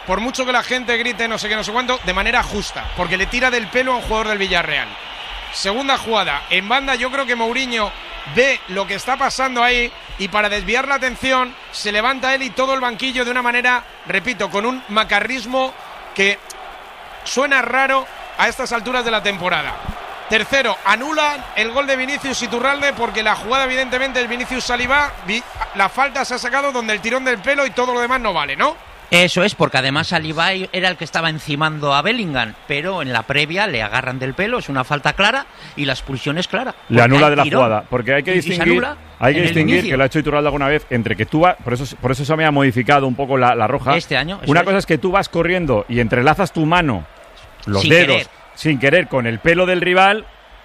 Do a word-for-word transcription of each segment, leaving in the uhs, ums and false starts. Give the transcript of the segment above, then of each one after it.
por mucho que la gente grite no sé qué, no sé cuánto, de manera justa, porque le tira del pelo a un jugador del Villarreal. Segunda jugada, en banda yo creo que Mourinho ve lo que está pasando ahí y para desviar la atención se levanta él y todo el banquillo de una manera, repito, con un macarrismo que suena raro a estas alturas de la temporada. Tercero, anulan el gol de Vinicius Iturralde porque la jugada evidentemente es Vinicius Saliba, la falta se ha sacado donde el tirón del pelo y todo lo demás no vale, ¿no? Eso es, porque además Saliba era el que estaba encimando a Bellingham, pero en la previa le agarran del pelo, es una falta clara y la expulsión es clara. Le anula de la jugada, porque hay que distinguir, hay que distinguir que lo ha hecho Iturralde alguna vez entre que tú vas, por eso, por eso se me ha modificado un poco la, la roja. Este año. Una cosa es que tú vas corriendo y entrelazas tu mano, los sin dedos, querer. sin querer, con el pelo del rival.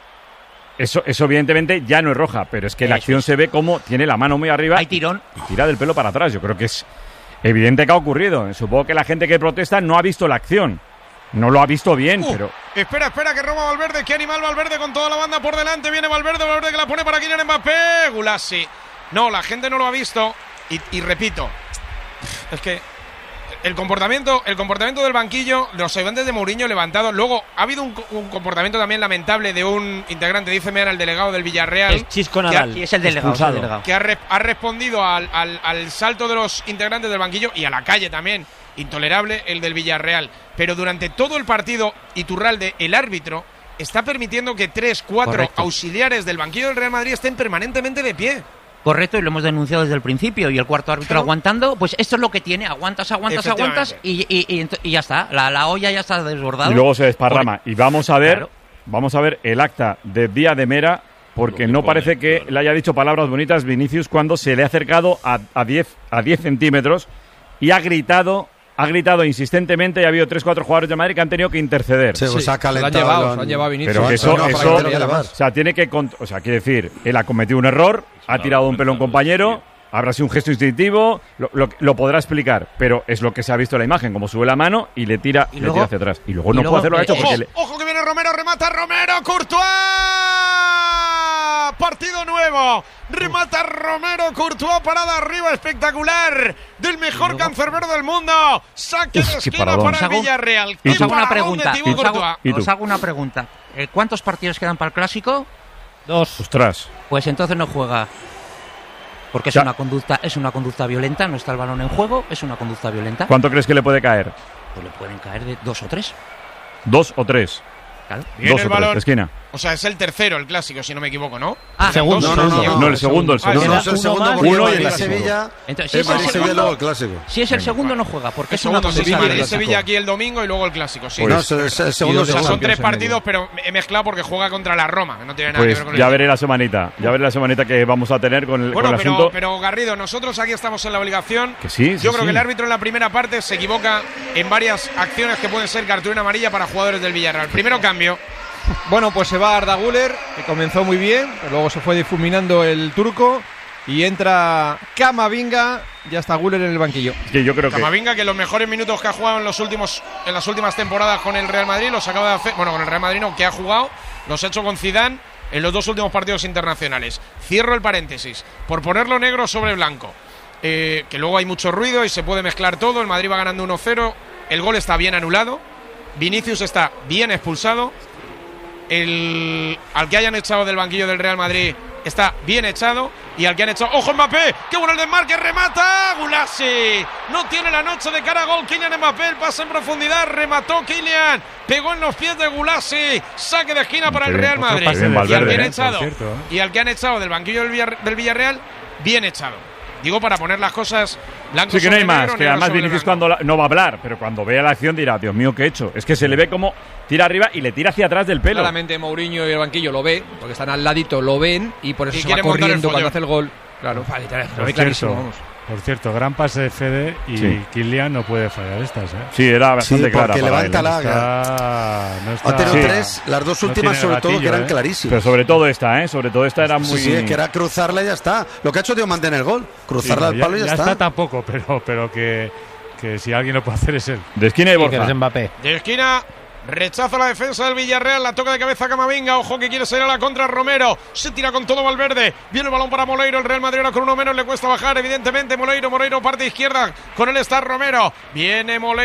Eso, eso evidentemente ya no es roja, pero es que eso la acción es. Se ve como tiene la mano muy arriba. Hay tirón. Y tira del pelo para atrás. Yo creo que es evidente que ha ocurrido. Supongo que la gente que protesta no ha visto la acción. No lo ha visto bien, uh, pero... Espera, espera, que roba Valverde. Qué animal Valverde con toda la banda por delante. Viene Valverde, Valverde que la pone para Kylian Mbappé. Gulasi. No, la gente no lo ha visto. Y, y repito, es que el comportamiento, el comportamiento del banquillo, los ayudantes de Mourinho levantados. Luego ha habido un, un comportamiento también lamentable de un integrante, dice Meana, el delegado del Villarreal. El Chisco Nadal. Que, es el delegado, es el delegado. Que ha, re, ha respondido al, al, al salto de los integrantes del banquillo y a la calle también. Intolerable el del Villarreal. Pero durante todo el partido, Iturralde, el árbitro, está permitiendo que tres, cuatro Correcto. auxiliares del banquillo del Real Madrid estén permanentemente de pie. Correcto, y lo hemos denunciado desde el principio. Y el cuarto árbitro claro. aguantando, pues esto es lo que tiene. Aguantas, aguantas, aguantas y, y, y, y ya está. La, la olla ya está desbordada. Y luego se desparrama. Por... Y vamos a ver claro. vamos a ver el acta de Díaz de Mera, porque no pone, parece que claro. le haya dicho palabras bonitas Vinicius cuando se le ha acercado a, a diez centímetros y ha gritado... Ha gritado insistentemente y ha habido tres cuatro jugadores de Madrid que han tenido que interceder. Se os ha calentado. Se han llevado, se han llevado Vinicius. Pero que eso, no, eso o sea, tiene que, o sea, quiere decir, él ha cometido un error, ha tirado un pelo a un compañero, habrá sido un gesto instintivo, lo, lo, lo podrá explicar, pero es lo que se ha visto en la imagen, como sube la mano y le tira, y le luego, tira hacia atrás. Y luego y no luego, puede hacer lo que ha hecho. Ojo, porque le... ojo que viene Romero, remata Romero, Courtois. Partido nuevo. Remata Romero, Courtois, parada arriba espectacular del mejor cancerbero del mundo. Saque de esquina para el Villarreal. Os hago una pregunta. Os hago, os hago una pregunta. ¿Cuántos partidos quedan para el Clásico? Dos. Ostras. Pues entonces no juega. Porque es una conducta, es una conducta violenta, no está el balón en juego, es una conducta violenta. ¿Cuánto crees que le puede caer? Pues le pueden caer de dos o tres. Dos o tres. Claro. Dos el o balón. Tres, esquina. O sea, es el tercero el Clásico, si no me equivoco, ¿no? Ah, segundo. No, no, no, no, el segundo, el segundo. Ah, es el segundo, uno, uno y el Sevilla. Entonces, si es el segundo, el Clásico. Si es el segundo no juega, porque el es una segundo, sí, Madrid Sevilla aquí el domingo y luego el Clásico, sí. Pues, no, es el segundo. O sea, son tres partidos, pero he mezclado porque juega contra la Roma, que no tiene nada pues que ver con el ya veré la semanita, ya veré la semanita que vamos a tener con el, bueno, con el pero, asunto. pero Garrido, nosotros aquí estamos en la obligación. Que sí, sí, Yo creo sí. que el árbitro en la primera parte se equivoca en varias acciones que pueden ser cartulina amarilla para jugadores del Villarreal. Primero cambio. Bueno, pues se va Arda Güler, que comenzó muy bien, pero luego se fue difuminando el turco y entra Camavinga, ya está Güler en el banquillo. Sí, yo creo Camavinga, que... que los mejores minutos que ha jugado en los últimos en las últimas temporadas con el Real Madrid los acaba de hacer, bueno, con el Real Madrid no, que ha jugado, los ha hecho con Zidane en los dos últimos partidos internacionales. Cierro el paréntesis, por ponerlo negro sobre blanco, eh, que luego hay mucho ruido y se puede mezclar todo, el Madrid va ganando uno cero, el gol está bien anulado, Vinicius está bien expulsado, el al que hayan echado del banquillo del Real Madrid está bien echado y al que han echado ¡ojo Mbappé! ¡Qué bueno el desmarque! ¡Remata! ¡Gulasi! No tiene la noche de cara a gol Kylian Mbappé, el pase en profundidad, remató Kylian, pegó en los pies de Gulasi, saque de esquina para el Real Madrid. Y al que han echado y al que han echado del banquillo del, Villar, del Villarreal, bien echado. Digo, para poner las cosas blancas. Sí, que no hay más, negro, que además Vinicius cuando la, no va a hablar, pero cuando vea la acción dirá, Dios mío, ¿qué he hecho? Es que se le ve como tira arriba y le tira hacia atrás del pelo. Claramente Mourinho y el banquillo lo ve, porque están al ladito, lo ven y por eso y se va corriendo cuando hace el gol. Claro, vale, lo ve clarísimo, vamos. Por cierto, gran pase de Fede y sí. Kylian no puede fallar estas, ¿eh? Sí, era bastante sí, clara para levanta él. La... No está, no está... Ha tenido sí. tres, las dos últimas no sobre todo que eran ¿eh? clarísimas. Pero sobre todo esta, ¿eh? Sobre todo esta era muy... Sí, sí, es que era cruzarla y ya está. Lo que ha hecho Diomande en el gol, cruzarla sí, al palo y ya, ya está. Ya está tampoco, pero, pero que, que si alguien lo puede hacer es él. De esquina y Borja. Sí, es Mbappé. De esquina... Rechaza la defensa del Villarreal, la toca de cabeza Camavinga, ojo que quiere salir a la contra Romero, se tira con todo Valverde, viene el balón para Moleiro, el Real Madrid ahora con uno menos le cuesta bajar, evidentemente Moleiro, Moleiro parte izquierda, con él está Romero, viene Moleiro.